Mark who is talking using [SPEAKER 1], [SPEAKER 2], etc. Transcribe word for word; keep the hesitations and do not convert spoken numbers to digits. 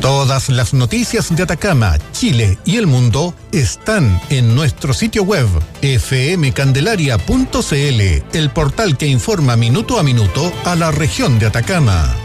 [SPEAKER 1] Todas las noticias de Atacama, Chile y el mundo están en nuestro sitio web f m candelaria punto c l, el portal que informa minuto a minuto a la región de Atacama.